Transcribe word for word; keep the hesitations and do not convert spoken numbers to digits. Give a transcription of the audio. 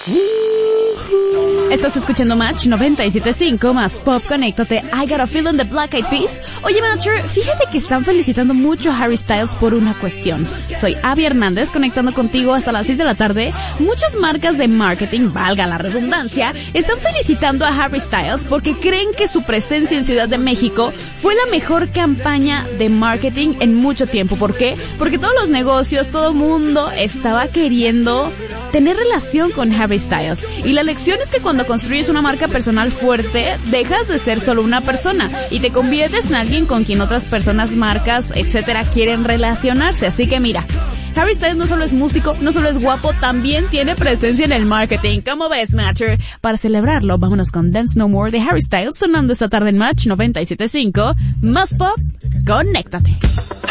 Estás escuchando Match noventa y siete punto cinco más Pop, conéctate. I Got a Feeling de Black Eyed Peas. Oye, Matcher, fíjate que están felicitando mucho a Harry Styles por una cuestión. Soy Abby Hernández, conectando contigo hasta las seis de la tarde. Muchas marcas de marketing, valga la redundancia, están felicitando a Harry Styles porque creen que su presencia en Ciudad de México fue la mejor campaña de marketing en mucho tiempo. ¿Por qué? Porque todos los negocios, todo mundo estaba queriendo tener relación con Harry Styles. Y la lección es que cuando construyes una marca personal fuerte, dejas de ser solo una persona y te conviertes en alguien con quien otras personas, marcas, etcétera, quieren relacionarse. Así que mira, Harry Styles no solo es músico, no solo es guapo, también tiene presencia en el marketing. ¿Cómo ves, Matcher? Para celebrarlo, vámonos con Dance No More de Harry Styles, sonando esta tarde en Match noventa y siete punto cinco. Más Pop, conéctate.